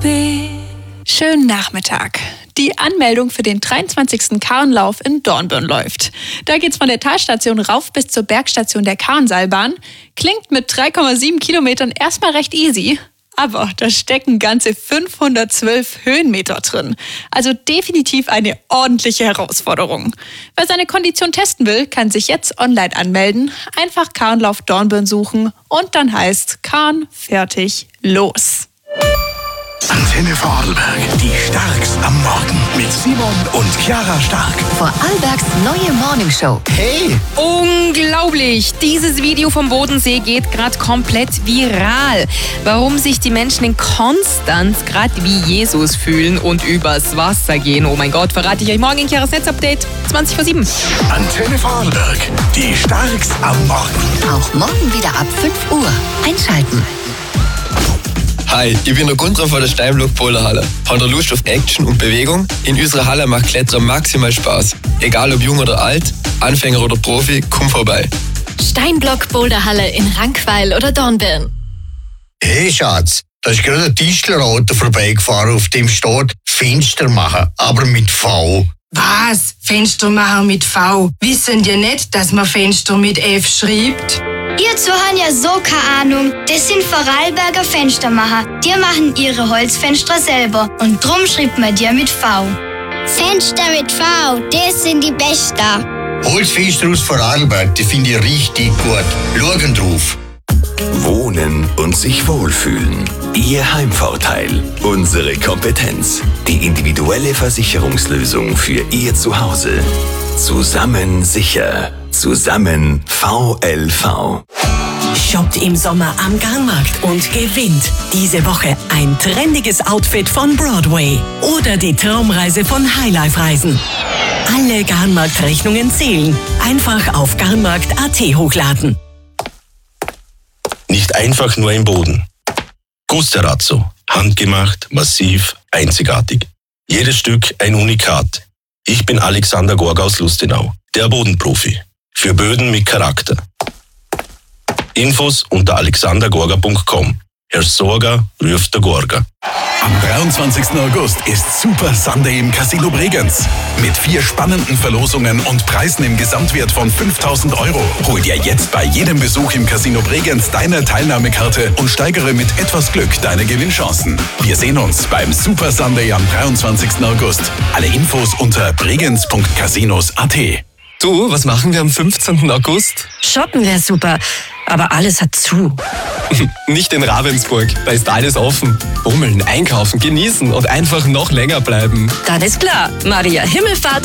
Schönen Nachmittag. Die Anmeldung für den 23. Karrenlauf in Dornbirn läuft. Da geht's von der Talstation rauf bis zur Bergstation der Karrenseilbahn. Klingt mit 3,7 Kilometern erstmal recht easy. Aber da stecken ganze 512 Höhenmeter drin. Also definitiv eine ordentliche Herausforderung. Wer seine Kondition testen will, kann sich jetzt online anmelden. Einfach Karrenlauf Dornbirn suchen und dann heißt Karren fertig los. Antenne Vorarlberg, die Starks am Morgen mit Simon und Chiara Stark. Vorarlbergs neue Morningshow. Hey! Unglaublich! Dieses Video vom Bodensee geht gerade komplett viral. Warum sich die Menschen in Konstanz gerade wie Jesus fühlen und übers Wasser gehen, oh mein Gott, verrate ich euch morgen in Chiaras Netzupdate 20:07. Antenne Vorarlberg, die Starks am Morgen. Auch morgen wieder ab 5 Uhr. Einschalten. Hi, ich bin der Gunther von der Steinblock Boulderhalle. Von der Lust auf Action und Bewegung? In unserer Halle macht Klettern maximal Spaß. Egal ob jung oder alt, Anfänger oder Profi, komm vorbei. Steinblock Boulderhalle in Rankweil oder Dornbirn. Hey Schatz, da ist gerade ein Tischlerauto vorbeigefahren, auf dem steht Fenster machen, aber mit V. Was? Fenster machen mit V? Wissen die nicht, dass man Fenster mit F schreibt? Ihr zwei haben ja so keine Ahnung. Das sind Vorarlberger Fenstermacher. Die machen ihre Holzfenster selber und drum schreibt man die mit V. Fenster mit V, das sind die besten. Holzfenster aus Vorarlberg, die finde ich richtig gut. Schauen drauf. Wohnen und sich wohlfühlen. Ihr Heimvorteil. Unsere Kompetenz. Die individuelle Versicherungslösung für Ihr Zuhause. Zusammen sicher. Zusammen VLV. Shoppt im Sommer am Garnmarkt und gewinnt diese Woche ein trendiges Outfit von Broadway oder die Traumreise von Highlife Reisen. Alle Garnmarkt-Rechnungen zählen. Einfach auf garnmarkt.at hochladen. Nicht einfach nur im Boden. Gusterazzo. Handgemacht, massiv, einzigartig. Jedes Stück ein Unikat. Ich bin Alexander Gorga aus Lustenau, der Bodenprofi. Für Böden mit Charakter. Infos unter alexandergorga.com. Herr Sorga ruft der Gorga. Am 23. August ist Super Sunday im Casino Bregenz. Mit 4 spannenden Verlosungen und Preisen im Gesamtwert von 5.000 €. Hol dir jetzt bei jedem Besuch im Casino Bregenz deine Teilnahmekarte und steigere mit etwas Glück deine Gewinnchancen. Wir sehen uns beim Super Sunday am 23. August. Alle Infos unter bregenz.casinos.at. Du, was machen wir am 15. August? Shoppen wäre super, aber alles hat zu. Nicht in Ravensburg, da ist alles offen. Bummeln, einkaufen, genießen und einfach noch länger bleiben. Dann ist klar, Maria Himmelfahrt